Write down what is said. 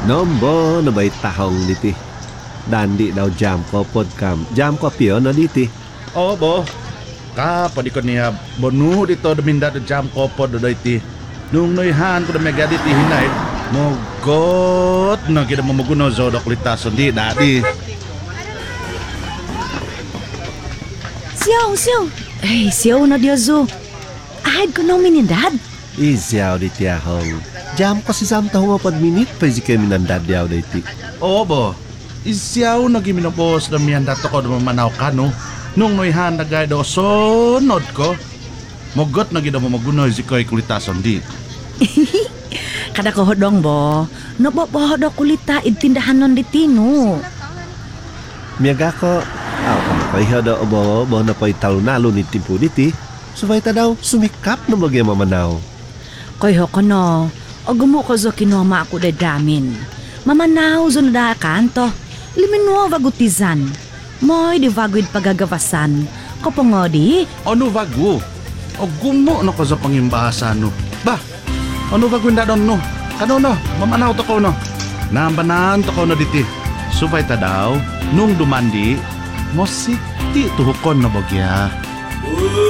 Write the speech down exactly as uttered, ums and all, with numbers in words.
Nombo na ba'y tahong diti. Dandi daw jam ko podcast. Jam ko piyo na diti. Oo, bo. Kapag ko niya, bonu dito daminda do jam ko po do iti. Nung noihan ko na mega diti hinay, mogot na kita mamuguno zo do kulitason di dati. Siyaw, siyaw. Ay, siyaw na diya zo. Ahad ko nang minindad. Isyaw diti ahong. Jam ko si Sam tahong apad minit pa si kami nandadyaw diti. Oo, bo. Isyaw na giminopos na miyan dato ko dumamanaw ka, no? Nung noihan na gaya do sonod ko, mogot na gina mamuguno si ko'y kulitason di. Kada ko hodong bo. Nababaho daw kulita itindahan non ditino. Miyaga ko, aw kami kayo daw abo, bo na pa'y talunalo ni timpo diti. Subay ta daw, sumikap na bagay mamanaw. Koy ho ko no. O gumo ko zo kinoma ako da damin. Mamanaw zo na da kanto. Liminwa vagutizan. Moy di vaguid pagagawasan. Kopongodi. Ano vago? O gumo na ko sa pangimbahasan, no? Ba, ano vago na doon, no? Kano, no? Mamanaw to ko, no? Nambanan to ko na diti. Subay ta daw, nung dumandi, mositi tuhukon na bagya.